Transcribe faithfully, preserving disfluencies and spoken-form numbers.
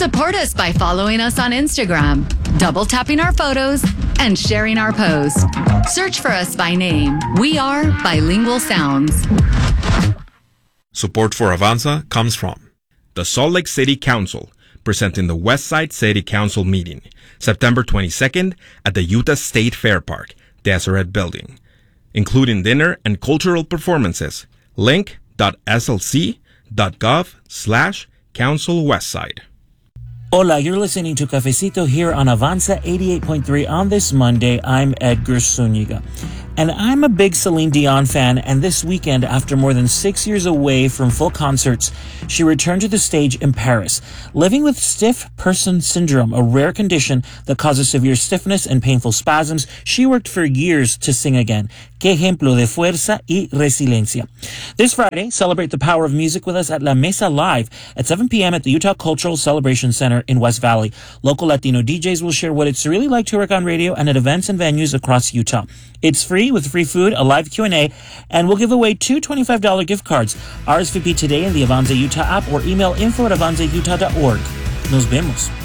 Support us by following us on Instagram, double tapping our photos, and sharing our posts. Search for us by name. We are Bilingual Sounds. Support for Avanza comes from the Salt Lake City Council, presenting the Westside City Council meeting, September twenty-second at the Utah State Fair Park, Deseret Building, including dinner and cultural performances. link.slc.gov slash Council Westside. Hola, you're listening to Cafecito here on Avanza eighty-eight point three on this Monday. I'm Edgar Zuniga. And I'm a big Celine Dion fan, and this weekend, after more than six years away from full concerts, she returned to the stage in Paris. Living with stiff person syndrome, a rare condition that causes severe stiffness and painful spasms, she worked for years to sing again. Qué ejemplo de fuerza y resiliencia. This Friday, celebrate the power of music with us at La Mesa Live at seven p.m. at the Utah Cultural Celebration Center in West Valley. Local Latino D Js will share what it's really like to work on radio and at events and venues across Utah. It's free with free food, a live Q and A, and we'll give away two twenty-five dollars gift cards. R S V P today in the Avanza Utah app or email info at avanza utah dot org. Nos vemos.